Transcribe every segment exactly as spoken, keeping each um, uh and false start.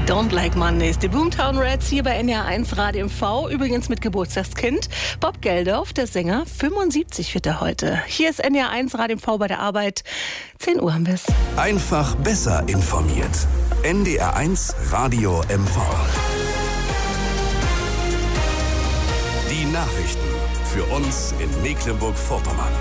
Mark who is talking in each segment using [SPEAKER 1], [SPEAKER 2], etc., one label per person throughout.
[SPEAKER 1] Don't Like Mondays. Die Boomtown Rats hier bei N D R eins Radio M V. Übrigens mit Geburtstagskind. Bob Geldof, der Sänger, fünfundsiebzig wird er heute. Hier ist N D R eins Radio M V bei der Arbeit. zehn Uhr haben wir es.
[SPEAKER 2] Einfach besser informiert. N D R eins Radio M V. Die Nachrichten für uns in Mecklenburg-Vorpommern.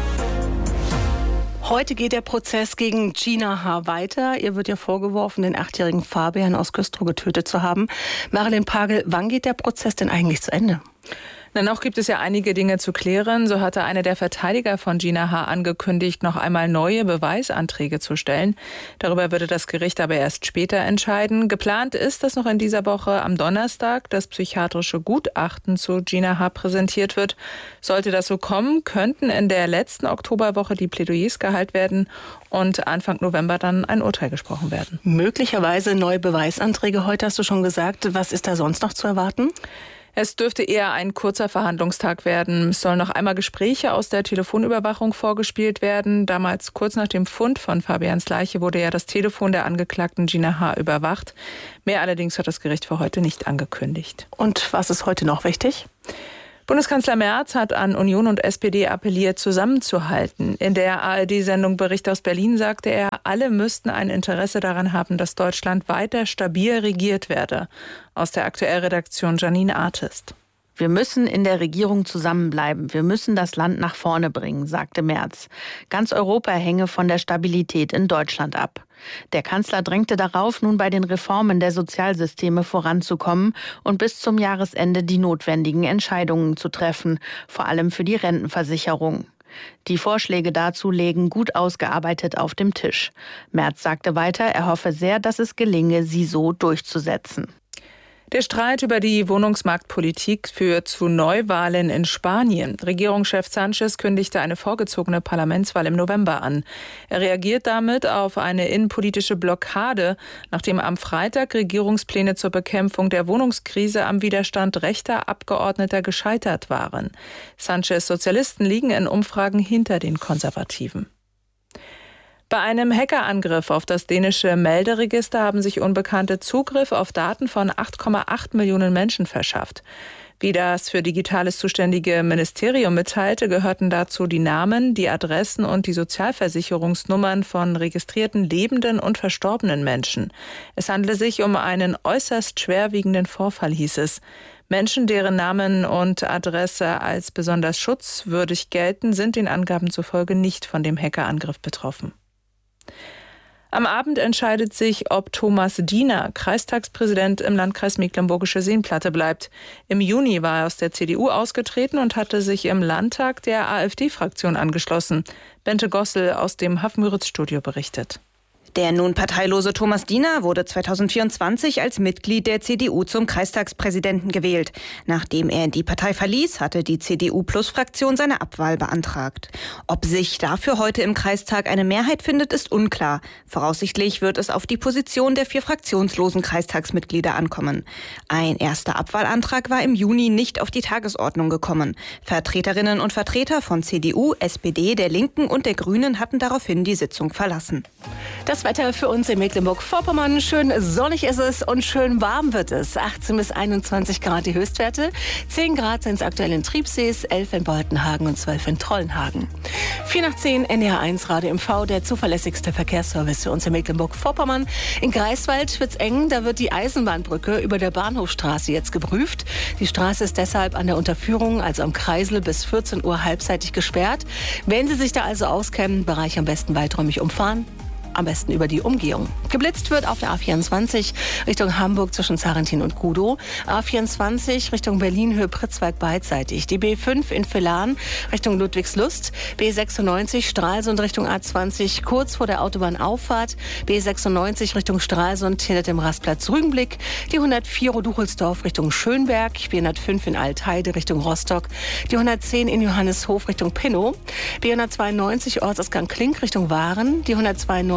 [SPEAKER 1] Heute geht der Prozess gegen Gina H. weiter. Ihr wird ja vorgeworfen, den achtjährigen Fabian aus Güstrow getötet zu haben. Marilyn Pagel, wann geht der Prozess denn eigentlich zu Ende?
[SPEAKER 3] Na, noch gibt es ja einige Dinge zu klären. So hatte einer der Verteidiger von Gina H. angekündigt, noch einmal neue Beweisanträge zu stellen. Darüber würde das Gericht aber erst später entscheiden. Geplant ist, dass noch in dieser Woche am Donnerstag das psychiatrische Gutachten zu Gina H. präsentiert wird. Sollte das so kommen, könnten in der letzten Oktoberwoche die Plädoyers gehalten werden und Anfang November dann ein Urteil gesprochen werden.
[SPEAKER 1] Möglicherweise neue Beweisanträge heute, hast du schon gesagt. Was ist da sonst noch zu erwarten?
[SPEAKER 3] Es dürfte eher ein kurzer Verhandlungstag werden. Es sollen noch einmal Gespräche aus der Telefonüberwachung vorgespielt werden. Damals, kurz nach dem Fund von Fabians Leiche, wurde ja das Telefon der Angeklagten Gina H. überwacht. Mehr allerdings hat das Gericht für heute nicht angekündigt.
[SPEAKER 1] Und was ist heute noch wichtig?
[SPEAKER 3] Bundeskanzler Merz hat an Union und S P D appelliert, zusammenzuhalten. In der A R D-Sendung Bericht aus Berlin sagte er, alle müssten ein Interesse daran haben, dass Deutschland weiter stabil regiert werde. Aus der Aktuellredaktion Janine Artist.
[SPEAKER 4] Wir müssen in der Regierung zusammenbleiben. Wir müssen das Land nach vorne bringen, sagte Merz. Ganz Europa hänge von der Stabilität in Deutschland ab. Der Kanzler drängte darauf, nun bei den Reformen der Sozialsysteme voranzukommen und bis zum Jahresende die notwendigen Entscheidungen zu treffen, vor allem für die Rentenversicherung. Die Vorschläge dazu legen gut ausgearbeitet auf dem Tisch. Merz sagte weiter, er hoffe sehr, dass es gelinge, sie so durchzusetzen.
[SPEAKER 3] Der Streit über die Wohnungsmarktpolitik führt zu Neuwahlen in Spanien. Regierungschef Sánchez kündigte eine vorgezogene Parlamentswahl im November an. Er reagiert damit auf eine innenpolitische Blockade, nachdem am Freitag Regierungspläne zur Bekämpfung der Wohnungskrise am Widerstand rechter Abgeordneter gescheitert waren. Sánchez' Sozialisten liegen in Umfragen hinter den Konservativen. Bei einem Hackerangriff auf das dänische Melderegister haben sich Unbekannte Zugriff auf Daten von acht Komma acht Millionen Menschen verschafft. Wie das für Digitales zuständige Ministerium mitteilte, gehörten dazu die Namen, die Adressen und die Sozialversicherungsnummern von registrierten lebenden und verstorbenen Menschen. Es handele sich um einen äußerst schwerwiegenden Vorfall, hieß es. Menschen, deren Namen und Adresse als besonders schutzwürdig gelten, sind den Angaben zufolge nicht von dem Hackerangriff betroffen. Am Abend entscheidet sich, ob Thomas Diener Kreistagspräsident im Landkreis Mecklenburgische Seenplatte bleibt. Im Juni war er aus der C D U ausgetreten und hatte sich im Landtag der AfD-Fraktion angeschlossen. Bente Gossel aus dem Haff-Müritz-Studio berichtet.
[SPEAKER 5] Der nun parteilose Thomas Diener wurde zweitausendvierundzwanzig als Mitglied der C D U zum Kreistagspräsidenten gewählt. Nachdem er die Partei verließ, hatte die C D U-Plus-Fraktion seine Abwahl beantragt. Ob sich dafür heute im Kreistag eine Mehrheit findet, ist unklar. Voraussichtlich wird es auf die Position der vier fraktionslosen Kreistagsmitglieder ankommen. Ein erster Abwahlantrag war im Juni nicht auf die Tagesordnung gekommen. Vertreterinnen und Vertreter von C D U, S P D, der Linken und der Grünen hatten daraufhin die Sitzung verlassen.
[SPEAKER 1] Das Wetter für uns in Mecklenburg-Vorpommern. Schön sonnig ist es und schön warm wird es. achtzehn bis einundzwanzig Grad die Höchstwerte. zehn Grad sind es aktuell in Triebsees, elf in Boltenhagen und zwölf in Trollenhagen. vier nach zehn N D R eins Radio M V, der zuverlässigste Verkehrsservice für uns in Mecklenburg-Vorpommern. In Greifswald wird's eng, da wird die Eisenbahnbrücke über der Bahnhofstraße jetzt geprüft. Die Straße ist deshalb an der Unterführung, also am Kreisel, bis vierzehn Uhr halbseitig gesperrt. Wenn Sie sich da also auskennen, Bereich am besten weiträumig umfahren. Am besten über die Umgehung. Geblitzt wird auf der A vierundzwanzig Richtung Hamburg zwischen Zarentin und Kudow. A vierundzwanzig Richtung Berlin Höhe Pritzwalk beidseitig. Die B fünf in Villahn Richtung Ludwigslust. B sechsundneunzig Stralsund Richtung A zwanzig kurz vor der Autobahnauffahrt. B sechsundneunzig Richtung Stralsund hinter dem Rastplatz Rügenblick. Die hundertvier Roduchelsdorf Richtung Schönberg. B hundertfünf in Altheide Richtung Rostock. Die hundertzehn in Johannishof Richtung Pinnow. B hundertzweiundneunzig Ortsausgang Klink Richtung Waren. Die hundertzweiundneunzig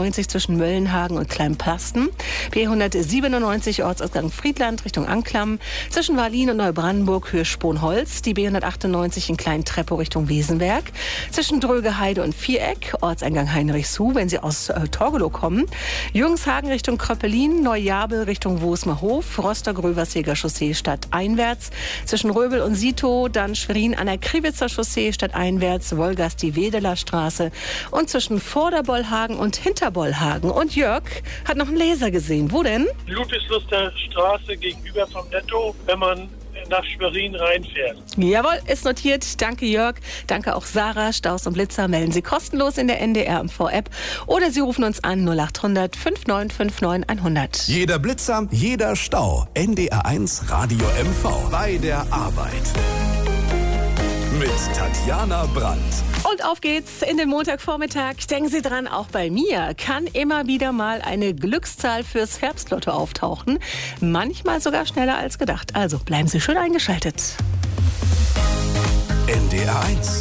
[SPEAKER 1] hundertneunzig zwischen Möllenhagen und Kleinpasten, B hundertsiebenundneunzig Ortsausgang Friedland Richtung Anklam, zwischen Wallin und Neubrandenburg Höhe Sponholz, die B hundertachtundneunzig in Klein-Treppow Richtung Wesenberg, zwischen Drögeheide und Viereck, Ortseingang Heinrichsruh, wenn Sie aus äh, Torgelow kommen, Jungshagen Richtung Kröppelin, Neujabel Richtung Wosmerhof, Rostock-Röversjäger Chaussee stadteinwärts, zwischen Röbel und Sito, dann Schwerin an der Kriwitzer Chaussee stadteinwärts, Wolgast die Wedeler Straße und zwischen Vorderbollhagen und Hinterbollhagen. Und Jörg hat noch einen Laser gesehen. Wo denn?
[SPEAKER 6] Ludwigsluster Straße gegenüber vom Netto, wenn man nach Schwerin reinfährt.
[SPEAKER 1] Jawohl, ist notiert. Danke Jörg. Danke auch Sarah. Staus und Blitzer melden Sie kostenlos in der N D R M V-App oder Sie rufen uns an null acht hundert fünfundneunzig fünfundneunzig hundert.
[SPEAKER 2] Jeder Blitzer, jeder Stau. N D R eins Radio M V. Bei der Arbeit. Mit Tatjana Brandt.
[SPEAKER 1] Und auf geht's in den Montagvormittag. Denken Sie dran, auch bei mir kann immer wieder mal eine Glückszahl fürs Herbstlotto auftauchen. Manchmal sogar schneller als gedacht. Also bleiben Sie schön eingeschaltet.
[SPEAKER 2] N D R eins